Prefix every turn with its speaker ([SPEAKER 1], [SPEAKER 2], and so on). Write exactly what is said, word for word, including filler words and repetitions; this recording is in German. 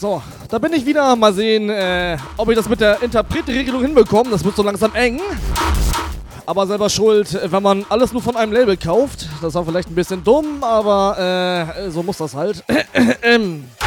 [SPEAKER 1] So, da bin ich wieder. Mal sehen, äh, ob ich das mit der Interpretregelung hinbekomme. Das wird so langsam eng. Aber selber schuld, wenn man alles nur von einem Label kauft. Das war vielleicht ein bisschen dumm, aber äh, so muss das halt.